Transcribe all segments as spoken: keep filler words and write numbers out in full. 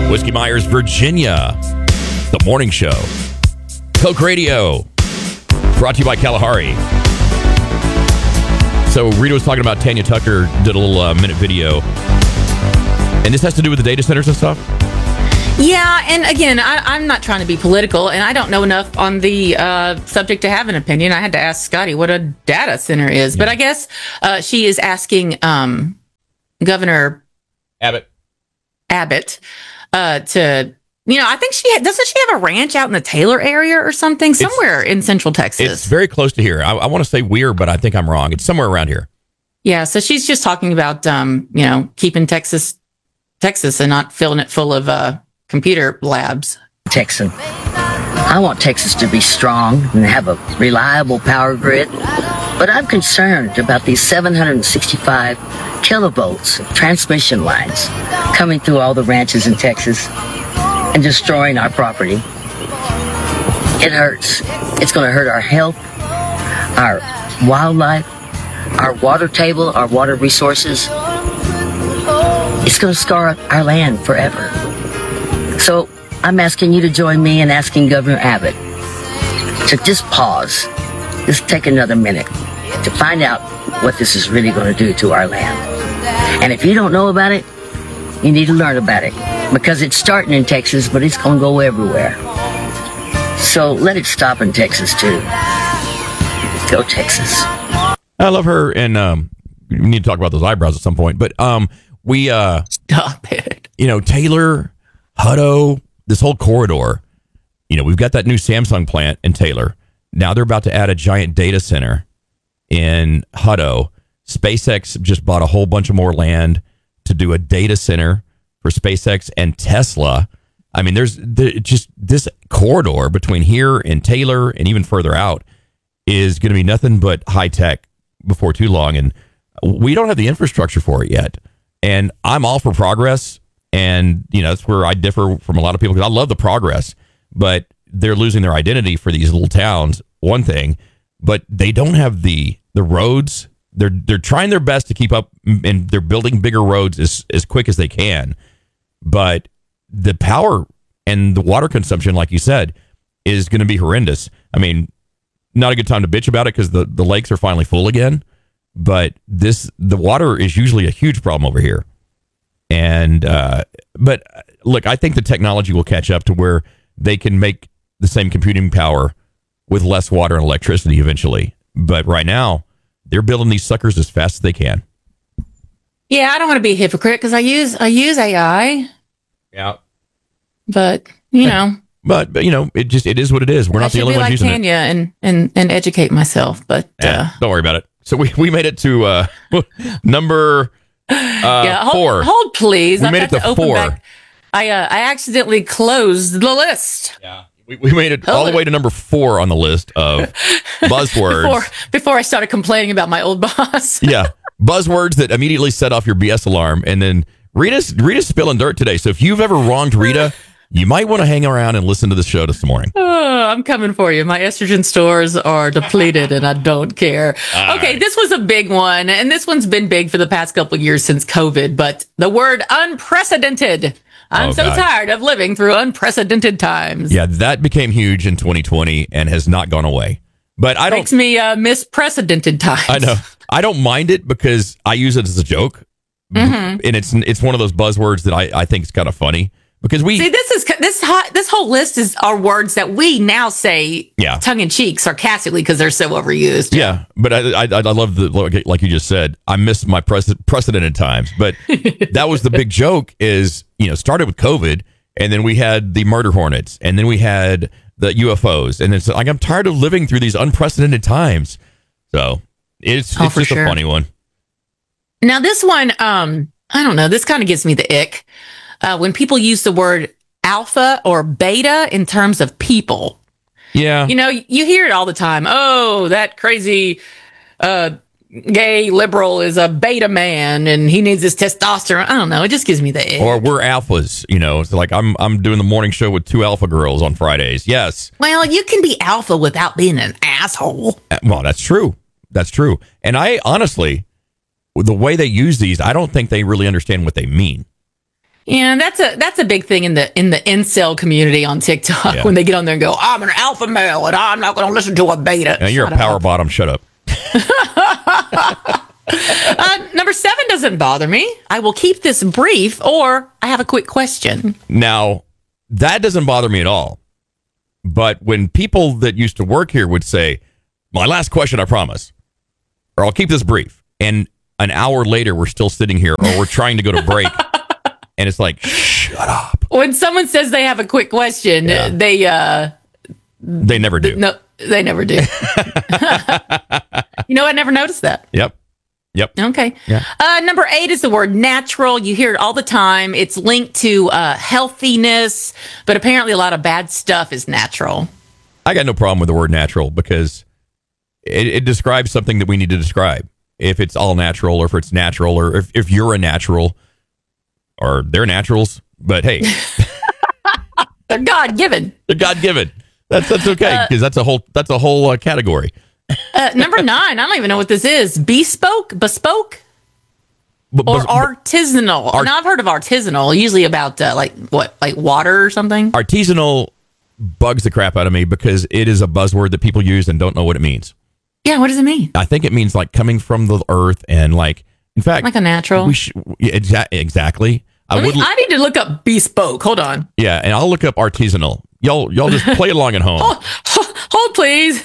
Whiskey Myers, Virginia. The morning show. Coke Radio. Brought to you by Kalahari. So Rita was talking about Tanya Tucker, did a little uh, minute video. And this has to do with the data centers and stuff? Yeah, and again, I, I'm not trying to be political, and I don't know enough on the uh, subject to have an opinion. I had to ask Scotty what a data center is. Yeah. But I guess uh, she is asking um, Governor Abbott. Abbott uh, to, you know, I think she ha- doesn't she have a ranch out in the Taylor area or something, somewhere it's, in Central Texas. It's very close to here. I, I want to say Weir, but I think I'm wrong. It's somewhere around here. Yeah, so she's just talking about, um, you know, keeping Texas, Texas and not filling it full of uh, computer labs. Texan. I want Texas to be strong and have a reliable power grid, but I'm concerned about these seven hundred sixty-five kilovolts of transmission lines coming through all the ranches in Texas and destroying our property. It hurts. It's going to hurt our health, our wildlife, our water table, our water resources. It's going to scar our land forever. So I'm asking you to join me in asking Governor Abbott to just pause, just take another minute to find out what this is really going to do to our land. And if you don't know about it, you need to learn about it, because it's starting in Texas, but it's going to go everywhere. So let it stop in Texas too. Go Texas. I love her, and um, we need to talk about those eyebrows at some point. But um, we, uh, stop it. You know, Taylor, Hutto, this whole corridor. You know, we've got that new Samsung plant in Taylor. Now they're about to add a giant data center in Hutto. SpaceX just bought a whole bunch of more land to do a data center for SpaceX and Tesla. I mean, there's the, just this corridor between here and Taylor and even further out is going to be nothing but high tech before too long. And we don't have the infrastructure for it yet. And I'm all for progress. And, you know, that's where I differ from a lot of people, because I love the progress, but they're losing their identity for these little towns. One thing, but they don't have the the roads. They're they're trying their best to keep up, and they're building bigger roads as, as quick as they can. But the power and the water consumption, like you said, is going to be horrendous. I mean, not a good time to bitch about it because the, the lakes are finally full again. But this the water is usually a huge problem over here. And uh, but look, I think the technology will catch up to where they can make the same computing power with less water and electricity eventually. But right now, they're building these suckers as fast as they can. Yeah, I don't want to be a hypocrite because I use I use A I. Yeah, but you know, but, but you know, it just it is what it is. We're I not the only be ones like using Tanya it. and and and educate myself. But yeah, uh, don't worry about it. So we, we made it to uh, number uh, yeah, hold, four. Hold, please. We I've made it got to, to open four. Back. I uh, I accidentally closed the list. Yeah, we, we made it all the way to number four on the list of buzzwords. before, before I started complaining about my old boss. Yeah, buzzwords that immediately set off your B S alarm. And then Rita's Rita's spilling dirt today. So if you've ever wronged Rita, you might want to hang around and listen to the show this morning. Oh, I'm coming for you. My estrogen stores are depleted and I don't care. All okay, right. This was a big one. And this one's been big for the past couple of years since COVID. But the word unprecedented. I'm Oh, so God. tired of living through unprecedented times. Yeah, that became huge in twenty twenty and has not gone away. But I don't Makes me uh, miss precedented times. I know. I don't mind it because I use it as a joke. Mm-hmm. And it's it's one of those buzzwords that I, I think is kind of funny. Because we See, this is this hot, this whole list is are words that we now say Yeah. tongue in cheek, sarcastically, because they're so overused. Yeah, but I, I I love the like you just said. I miss my prece- precedented times, but that was the big joke. Is you know started with COVID, and then we had the murder hornets, and then we had the U F Os, and it's like I'm tired of living through these unprecedented times. So it's Oh, it's for just sure. a funny one. Now, this one, um, I don't know. This kind of gives me the ick uh, when people use the word alpha or beta in terms of people. Yeah, You know, you hear it all the time. Oh, that crazy uh, gay liberal is a beta man and he needs his testosterone. I don't know. It just gives me the ick. or we're alphas. You know, it's like I'm I'm doing the morning show with two alpha girls on Fridays. Yes, Well, you can be alpha without being an asshole. Uh, well, that's true. That's true. And I honestly, the way they use these, I don't think they really understand what they mean. Yeah, that's a that's a big thing in the in the incel community on TikTok Yeah. when they get on there and go, I'm an alpha male and I'm not going to listen to a beta. Now, you're Shut a power up. bottom. Shut up. Uh, number seven doesn't bother me. I will keep this brief, or I have a quick question. Now, that doesn't bother me at all. But when people that used to work here would say, my last question, I promise, or I'll keep this brief, and an hour later, we're still sitting here, or we're trying to go to break, and it's like, shut up. When someone says they have a quick question, Yeah. they uh, They never do. no, they never do. You know, I never noticed that. Yep. Yep. Okay. Yeah. Uh, number eight is the word natural. You hear it all the time. It's linked to uh, healthiness, but apparently a lot of bad stuff is natural. I got no problem with the word natural because it, it describes something that we need to describe. If it's all natural, or if it's natural, or if, if you're a natural, or they're naturals, but hey, They're God given. they're God given. That's that's okay because that's a whole that's a whole uh, category. Uh, number nine, I don't even know what this is. Bespoke, bespoke, But, or but- artisanal. Art- now I've heard of artisanal, usually about uh, like what, like water or something. artisanal bugs the crap out of me because it is a buzzword that people use and don't know what it means. Yeah, what does it mean? I think it means like coming from the earth and like, in fact, Like a natural. We should yeah, exa- exactly. I Let me- would, I need to look up bespoke. Hold on. yeah, and I'll look up artisanal. Y'all, y'all just play along at home. Hold, please.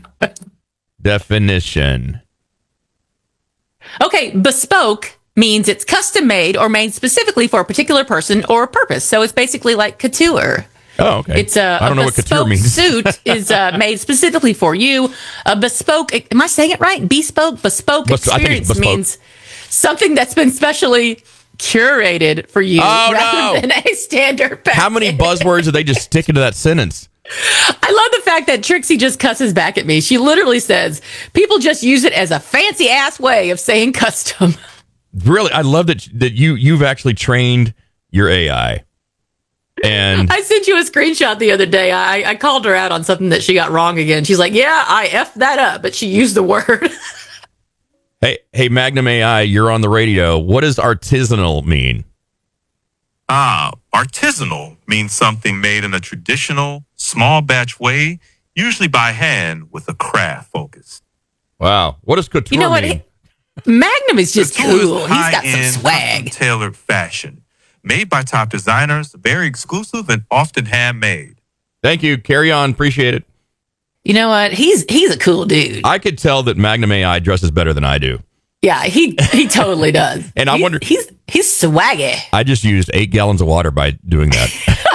Definition. Okay, bespoke means it's custom made or made specifically for a particular person or a purpose. So it's basically like couture. Oh, okay. It's a, I don't a know what couture bespoke means. suit is uh, made specifically for you. A bespoke, am I saying it right? Bespoke, bespoke Bes- I think it's experience bespoke. means something that's been specially curated for you Oh, rather no. than a standard package. How many buzzwords did they just stick into that sentence? I love the fact that Trixie just cusses back at me. She literally says, people just use it as a fancy ass way of saying custom. Really, I love that that you you've actually trained your A I. And I sent you a screenshot the other day. I, I called her out on something that she got wrong again. She's like, yeah, I effed that up, but she used the word. hey, hey, Magnum A I, you're on the radio. What does artisanal mean? Ah, artisanal means something made in a traditional, small batch way, usually by hand with a craft focus. Wow. What does couture You know what? mean? Magnum is just Couture is cool. He's got some high-end, swag. custom-tailored fashion, made by top designers, very exclusive and often handmade. Thank you. Carry on. Appreciate it. You know what? He's he's a cool dude. I could tell that Magnum A I dresses better than I do. Yeah, he he totally does. And I He's- wonder- he's he's swaggy. I just used eight gallons of water by doing that.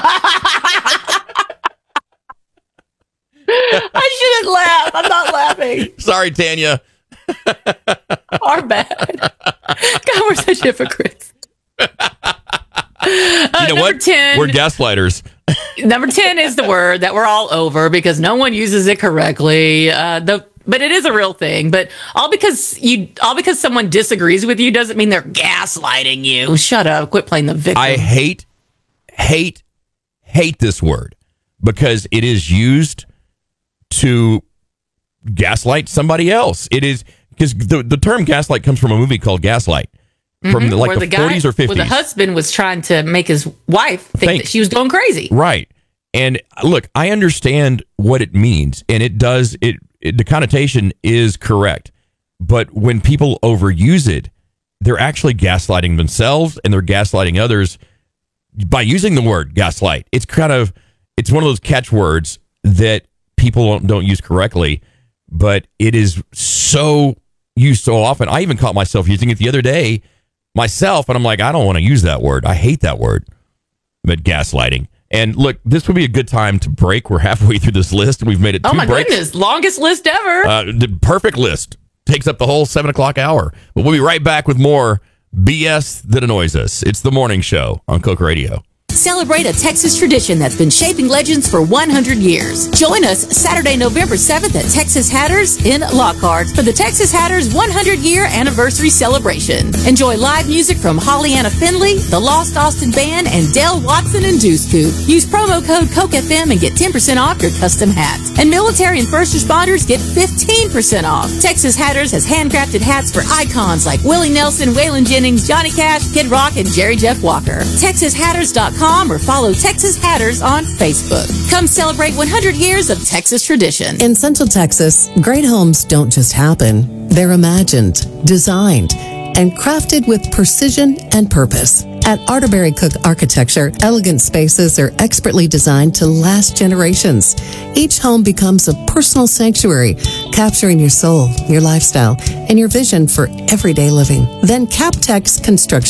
I shouldn't laugh. I'm not laughing. Sorry, Tanya. Our bad. God, we're such hypocrites. Uh, You know number what? ten. We're gaslighters. Number ten is the word that we're all over because no one uses it correctly. Uh, the but it is a real thing. But all because you all because someone disagrees with you doesn't mean they're gaslighting you. Shut up. Quit playing the victim. I hate, hate, hate this word because it is used to gaslight somebody else. It is because the, the term gaslight comes from a movie called Gaslight from the, like Where the, guy- forties or fifties. Where the husband was trying to make his wife think Think. that she was going crazy. Right. And look, I understand what it means, and it does. It, it the connotation is correct, but when people overuse it, they're actually gaslighting themselves and they're gaslighting others by using the word gaslight. It's kind of it's one of those catchwords that people don't, don't use correctly, but it is so used so often. I even caught myself using it the other day myself, and I'm like, I don't want to use that word. I hate that word. But gaslighting. And look, this would be a good time to break. We're halfway through this list, and we've made it two Oh my breaks. goodness, longest list ever. Uh, the perfect list takes up the whole seven o'clock hour. But we'll be right back with more B S that annoys us. It's the morning show on Coke Radio. Celebrate a Texas tradition that's been shaping legends for one hundred years. Join us Saturday, November seventh at Texas Hatters in Lockhart for the Texas Hatters one hundred year anniversary celebration. Enjoy live music from Holly-Anna Finley, the Lost Austin Band, and Dell Watson and Deuce Coupe. Use promo code Coke F M and get ten percent off your custom hat. And military and first responders get fifteen percent off. Texas Hatters has handcrafted hats for icons like Willie Nelson, Waylon Jennings, Johnny Cash, Kid Rock, and Jerry Jeff Walker. Texas Hatters dot com or follow Texas Hatters on Facebook. Come celebrate one hundred years of Texas tradition. In Central Texas, great homes don't just happen. They're imagined, designed, and crafted with precision and purpose. At Arterbury Cook Architecture, elegant spaces are expertly designed to last generations. Each home becomes a personal sanctuary, capturing your soul, your lifestyle, and your vision for everyday living. Then Captex Construction